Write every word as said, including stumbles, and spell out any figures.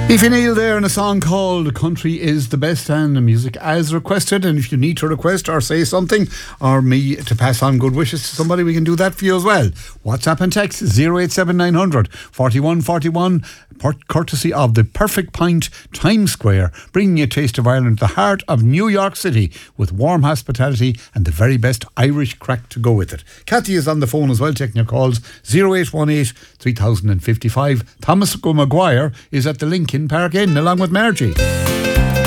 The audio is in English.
Aoife Neal there in a song called Country is the Best, and the music as requested. And if you need to request or say something or me to pass on good wishes to somebody, we can do that for you as well. WhatsApp and text zero eight seven nine hundred forty-one forty-one, courtesy of the Perfect Pint Times Square, bringing you a taste of Ireland, the heart of New York City, with warm hospitality and the very best Irish crack to go with it. Cathy is on the phone as well, taking your calls zero eight one eight three thousand fifty-five. Thomas Maguire is at the Lincoln Park Inn along with Margie.